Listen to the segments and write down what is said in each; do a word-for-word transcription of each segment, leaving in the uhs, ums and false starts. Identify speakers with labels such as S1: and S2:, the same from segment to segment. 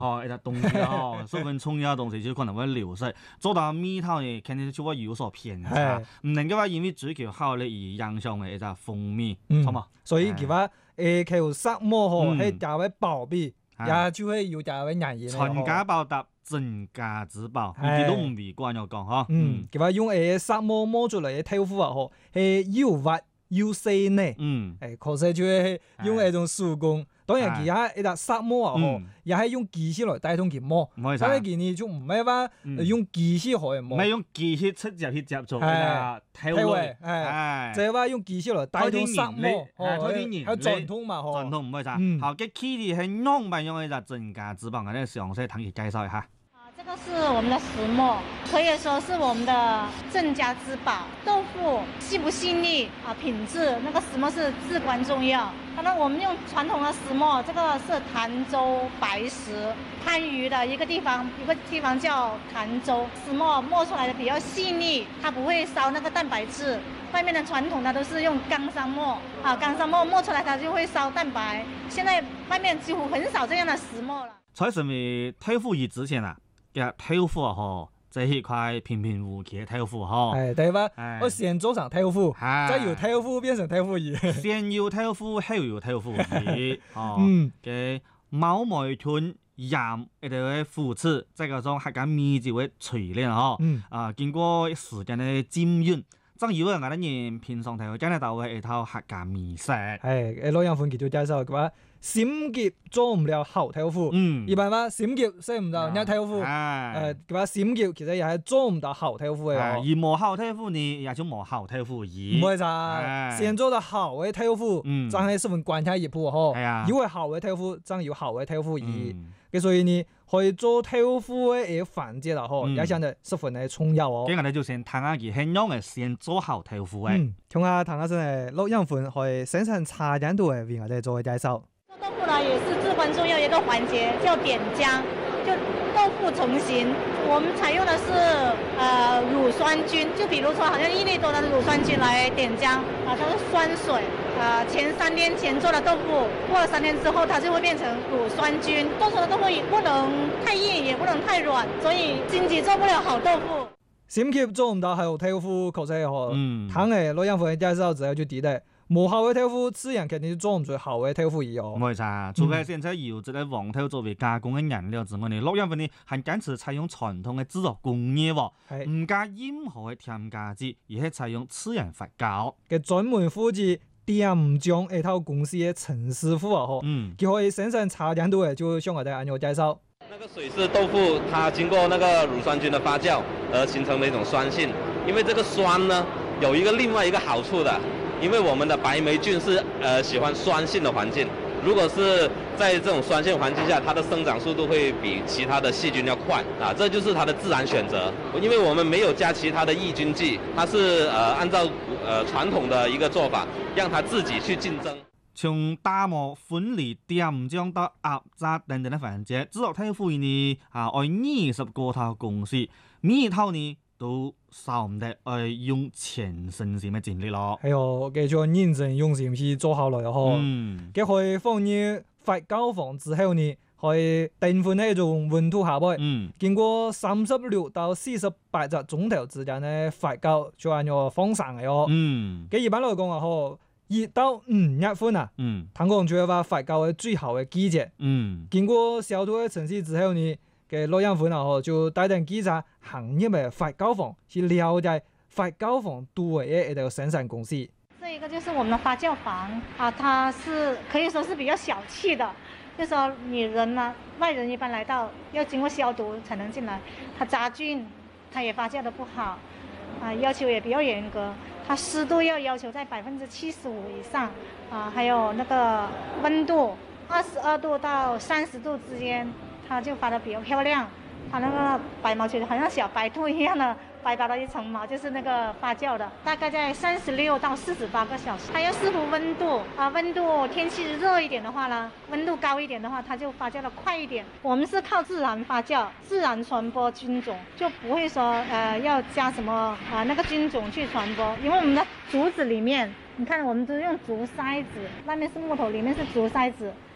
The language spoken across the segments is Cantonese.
S1: 哦，一隻東西哦，水分重要嘅東西就可能會流失，做到味道呢，肯定就會有所偏差，唔能夠話因為追求好咧而影響嘅一隻風味，錯嘛？
S2: 所以佢話誒，佢殺魔吼係價位寶貝，也就係有價位人言。
S1: 傳家寶答，鎮家之寶，呢啲都唔為慣咗講嗬。
S2: 嗯，佢話用誒殺魔磨出嚟嘅豆腐啊，嗬係又滑又細膩。嗯，誒確實就係用一種手工。當然，其他一隻殺魔啊，嗬，也係用機器來帶動佢磨。但係佢呢就唔係話用機器可以磨，
S1: 唔係用機器直接去接觸嘅體位，
S2: 係就係話用機器來帶動殺魔。係傳統嘛，
S1: 傳統唔係啥。好，嘅起嚟係用唔用一隻鎮家之寶，我哋詳細同佢介紹一下。
S3: 這個是我們的石磨，可以說是我們的鎮家之寶。豆腐細不細膩啊，品質那個石磨是至關重要。可能我們用傳統的石磨，這個是潭州白石，番禺的一個地方，一個地方叫潭州。石磨磨出來的比較細膩，它不會燒那個蛋白質。外面的傳統的都是用鋼砂磨，啊，鋼砂磨磨出來它就會燒蛋白。現在外面幾乎很少這樣的石磨了。
S1: 在什麼豆腐以之前啊？嘅豆腐啊，嗬，即係一塊平平無奇嘅豆腐，嗬。
S2: 係對吧？我先做上豆腐，再由豆腐變成豆腐魚。
S1: 先有豆腐，後有豆腐魚。哦，嗯，嘅毛梅豚鹽一啲嘅腐刺，再加上客家米酒嘅錘煉，嗬。嗯。啊，經過時間嘅浸潤，真以為我哋人平常睇，真係到係一套客家美食。係，
S2: 誒，老楊分佢就介紹嘅話。閃劫做唔了好豆腐，嗯，一般話閃劫食唔到人家豆腐，誒，佢話閃劫其實又係做唔到好豆腐嘅，
S1: 而冇好豆腐呢，也就冇好豆腐魚。
S2: 唔會咋，先做到好嘅豆腐，真係十分關鍵一步嗬。係啊，因為好嘅豆腐，真有好嘅豆腐魚，嘅所以呢，可以做豆腐嘅一個環節啦，嗬，也顯得十分嘅重要哦。
S1: 咁我哋就先睇下佢係樣嘅先做好豆腐嘅。
S2: 嗯，聽下譚先生錄音份去生產茶飲度嘅，為我哋做介紹。
S3: 豆腐呢也是至關重要一個環節，叫點漿，就豆腐成型。我們採用的是呃乳酸菌，就比如說好像一粒多的乳酸菌來點漿，啊，它是酸水，啊，前三天前做的豆腐，過了三天之後，它就會變成乳酸菌。做出的豆腐也不能太硬，也不能太軟，所以經濟做不了好豆腐。
S2: 閃級做唔到好豆腐，確實好。嗯，睇嚟錄音份介紹之後就記得。冇好嘅豆腐，自然肯定做唔出好嘅豆腐魚哦。
S1: 冇錯，除非現在有這個黃豆作為加工嘅原料之外，呢錄音份呢係堅持採用傳統嘅製作工藝喎，唔加任何嘅添加劑，而係採用自然發酵。
S2: 嘅專門負責點漿一套公司嘅陳師傅啊，嗬，嗯，佢可以生產茶飲度嘅，就向我哋按照介紹。
S4: 那個水是豆腐，它經過那個乳酸菌的發酵而形成的一種酸性，因為這個酸呢有一個另外一個好處的。因為我們的白黴菌是呃喜歡酸性的環境，如果是在這種酸性環境下，它的生長速度會比其他的細菌要快啊，這就是它的自然選擇。因為我們沒有加其他的抑菌劑，它是呃按照呃傳統的一個做法，讓它自己去競爭。
S1: 從打磨、分離、點漿到壓榨等等的環節，製作豆腐呢啊，愛二十個套公司，每一套呢都少唔得，愛用全身心嘅精力咯。
S2: 係哦，繼續認真用心去做好來嗬。嗯，佢可以放入發酵房之後呢，可以定份喺一種溫度下邊。嗯，經過三十六到四十八個鐘頭之間嘅發酵，就按照放生嘅哦。嗯，佢一般來講啊，嗬，一到五月份啊，嗯，聽講就係話發酵嘅最後嘅季節。嗯，經過消毒嘅程序之後呢，嘅錄音份啊，嗬，就帶定記者行入嘅發酵房去了解發酵房多嘅一個生產公司。
S3: 這一個就是我們的發酵房啊，它是可以說是比較小氣的，就是說你人呢，外人一般來到要經過消毒才能進來，它雜菌，它也發酵得不好，啊，要求也比較嚴格，它濕度要要求在百分之七十五以上，啊，還有那個溫度二十二度到三十度之間。它就發得比較漂亮，它那個白毛球好像小白兔一樣的白白的一層毛，就是那個發酵的，大概在三十六到四十八個小時。它要視乎溫度啊，溫度天氣熱一點的話呢，溫度高一點的話，它就發酵得快一點。我們是靠自然發酵，自然傳播菌種，就不會說呃要加什麼啊那個菌種去傳播，因為我們的竹子裡面，你看我們都用竹篩子，外面是木頭，裡面是竹篩子。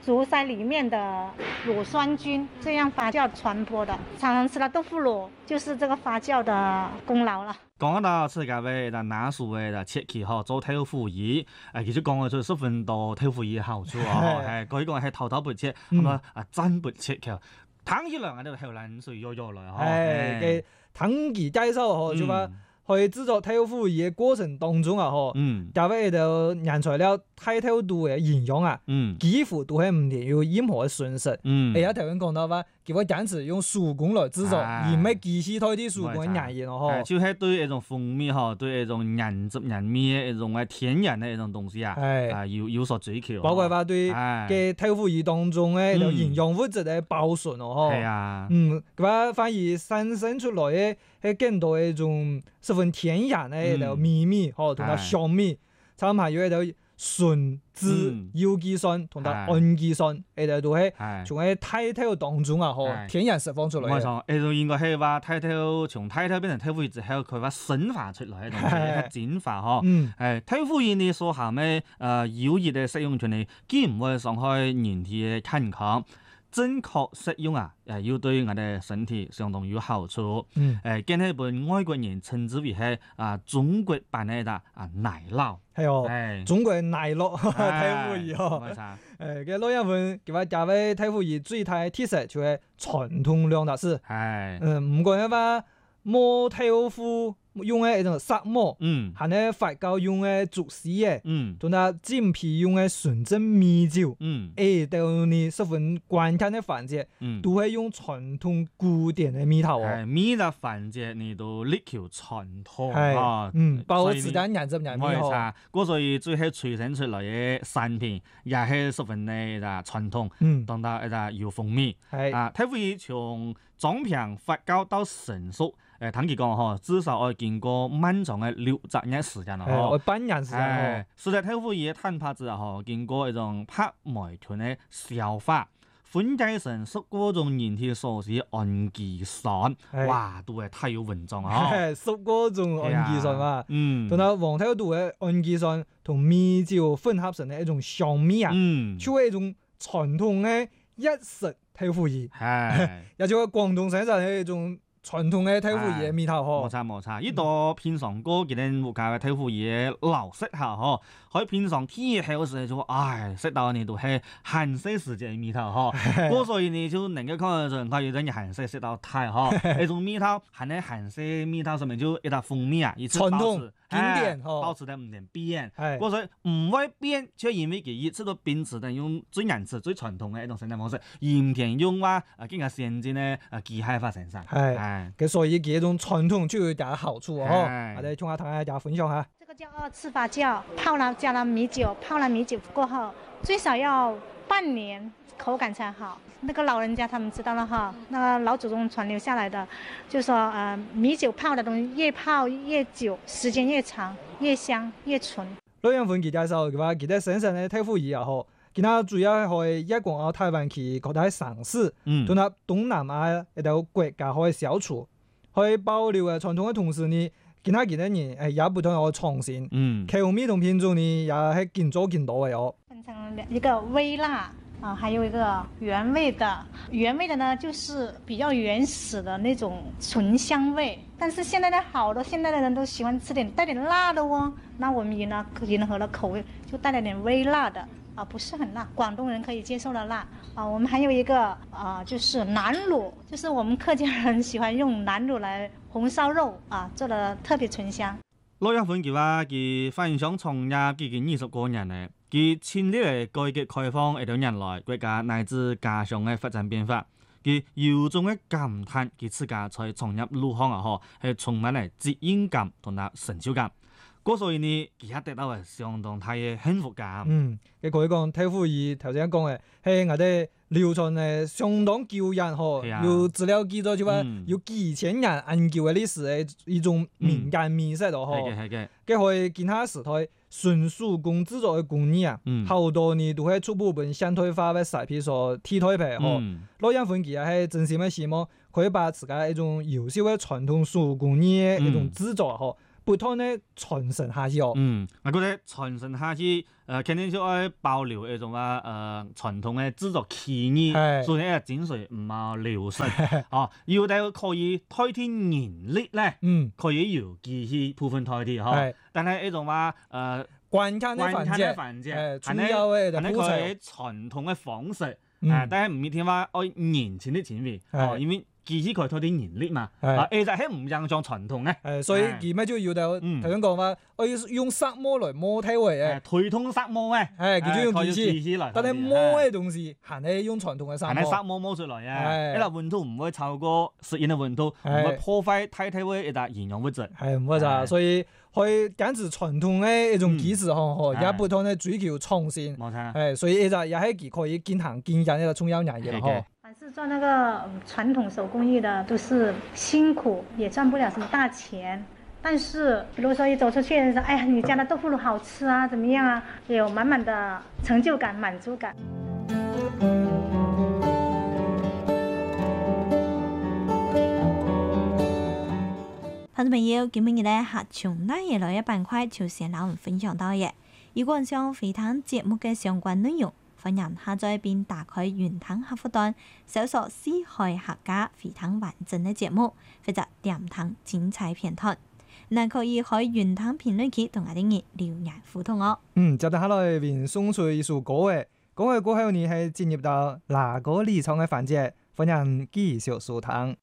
S3: 煮在裡面的乳酸菌，這樣發酵傳播的。常常吃了豆腐乳，就是這個發酵的功勞了。
S1: 講到自家嘅嗱拿手嘅切器嗬，做豆腐乳，誒其實講嘅就十分多豆腐乳嘅好處啊，係可以講係頭頭不切，咁啊啊真不切嘅，睇起來我哋後來水喐喐來嗬。
S2: 係嘅，睇其介紹嗬，就話去製作豆腐乳嘅過程當中啊，嗬，加入到原材料太透度嘅營養啊，幾乎都係唔連有任何嘅損失。而家頭先講到話，佢話簡直用手工來製作，而唔係機器代替手工嘅原因咯，嗬。
S1: 就係對一種風味嗬，對一種原汁原味嘅一種嘅天然嘅一種東西啊，啊有有所追求。
S2: 包括話對嘅豆腐乳當中嘅就營養物質嘅保存咯，嗬。
S1: 係啊。
S2: 嗯，佢話反而產生出來嘅係更多一種十分天然嘅一條味味，嗬，同埋香味，參埋有一條醇脂有機酸同埋氨基酸，呢度都係從喺太透當中啊，嗬，天然釋放出來嘅。冇錯，
S1: 呢度應該係話太透從太透變成豆腐乳之後，佢話升華出來嘅東西，係轉化嗬。係豆腐乳你所含嘅誒有益嘅食用權利，既唔會傷害人體嘅健康。正確食用啊，誒要對我哋身體相當有好處。嗯，誒，今日本外國人稱之為係啊中國版嘅啊奶酪。
S2: 係哦，係中國奶酪豆腐乳哦。冇錯。誒，嘅老人們佢話加位豆腐乳最大特色就係傳統兩大事。係。嗯，唔過嘅話磨豆腐用嘅一種砂磨，嗯，係咧發酵用嘅竹絲嘅，嗯，同埋煎皮用嘅純正米酒，嗯，誒，到你十分關鍵嘅環節，嗯，都係用傳統古典嘅米頭啊。
S1: 米嘅環節你都力求傳統
S2: 啊，嗯，包括自家原汁原味
S1: 嗬。嗰所以最係催生出來嘅產品，也係十分嘅啊傳統，嗯，當到一個有風味，係啊，豆腐乳從裝瓶發酵到成熟。誒，聽佢講嗬，至少要經過漫長嘅六十日時間咯，
S2: 嗬，半年時間嗬。
S1: 食咗豆腐乳嘅碳拍子啊，嗬，經過一種拍酶團嘅消化，分解成十個種人體所需氨基酸，哇，都係太有文章啊！
S2: 十個種氨基酸啊，嗯，同埋黃豆度嘅氨基酸同米酒混合成嘅一種香味啊，嗯，就係一種傳統嘅一食豆腐乳，係，又就係廣東省就係一種。傳統嘅豆腐乳嘅味頭嗬，
S1: 冇錯冇錯，呢度片上過佢哋屋家嘅豆腐乳嘅流色下嗬，可以片上天氣好時就話，唉，食到你都係韓式時節嘅味頭嗬，嗰所以你就能夠看到人佢有啲韓式食到太嗬，呢種味頭喺啲韓式味頭上面就一笪風味啊，
S2: 傳統經典嗬，
S1: 保持得唔能變，嗰所以唔會變，就因為佢一直都秉持定用最原始最傳統嘅一種生產方式，而唔係用話啊更加先進嘅啊機械化生產。
S2: 嘅所以幾種傳統就有點好處哦，我哋同下同大家分享下。
S3: 這個叫二次發酵，泡了加了米酒，泡了米酒過後，最少要半年口感才好。那個老人家他們知道了哈，那個老祖宗傳留下來的，就說呃米酒泡的東西越泡越久，時間越長，越香越醇。
S2: 老人分佢介紹嘅話，佢哋生產嘅豆腐乳也好。其他主要係一共喺台灣去各大城市，同埋東南亞一啲國家可以消除，可以保留嘅傳統嘅同時呢，其他其他人誒也不斷有創新，口味同品種呢也係見做見到嘅有。
S3: 分成一個微辣啊，還有一個原味的。原味的呢，就是比較原始的那種醇香味。但是現在的好多現在的人都喜歡吃點帶點辣的哦，那我們迎呢迎合了口味，就帶了點微辣的。啊，不是很辣，廣東人可以接受的辣。啊，我們還有一個啊，就是南乳，就是我們客家人喜歡用南乳來紅燒肉啊，做得特別醇香。
S1: 老一份嘅話，佢分享創業幾近二十個人咧，佢千里嚟改革開放一段年來，國家乃至家鄉嘅發展變化，佢由衷嘅感嘆，佢自家在創業路上啊，嗬，係充滿嚟責任感同埋成就感。嗰所以呢，而家得到係相當大嘅幸福感。
S2: 嗯，佢可以講豆腐乳頭先講嘅係我哋流傳誒相當久遠嗬，有資料記載就話有幾千年研究嘅歷史嘅一種民間美食咯嗬。係嘅係嘅。佢可以見下時代純手工製作嘅工藝啊，好多年都係初步本現代化嘅食品所替代品嗬。老人分其實係真心嘅希望可以把自家一種優秀嘅傳統手工藝嘅一種製作嗬。 不斷咧傳承下去哦。
S1: 嗯，我覺得傳承下去，誒肯定就要保留一種啊誒傳統嘅製作技藝，所以咧精髓唔好流失。哦，要得可以代替人力咧，嗯，可以由機器部分代替嗬。但係一種話誒
S2: 關鍵嘅環節，誒主要嘅就係佢
S1: 傳統嘅方式，誒但係唔一定話愛年前啲前輩，哦，因為機器佢代替人力嘛，啊，其實係唔影響傳統嘅，
S2: 誒，所以佢咪就要到頭先講話，我要用石磨來磨體為誒，
S1: 推動石磨嘅，
S2: 誒，佢就用機器，但係磨嘅東西還係用傳統嘅石磨，
S1: 係石磨磨出來嘅，一粒溫度唔會超過適應嘅溫度，唔會破壞體體會一笪營養物質，
S2: 係唔會咋，所以去堅持傳統嘅一種技術吼吼，也不斷咧追求創新，
S1: 冇錯，
S2: 誒，所以一隻也係佢可以見行見人一個重要原因吼。
S3: 凡是做那個傳統手工藝的，都是辛苦，也賺不了什麼大錢。但是，比如說一走出去，人說：哎呀，你家的豆腐乳好吃啊，怎麼樣啊？有滿滿的成就感、滿足感。
S5: 聽眾朋友，今日咧客從那嘢來一板塊，就先攞我分享到嘅。如果想回聽節目嘅相關內容，歡迎下載並打開雲聽客戶端，搜索四海客家回聽完整嘅節目，或者點聽精彩片段。嗱，可以喺雲聽評論區同我哋嘅留言互動哦。
S2: 嗯，接住下來便送出一首歌嘅，講嘅歌後呢係進入到哪個離場嘅環節，歡迎繼續收聽。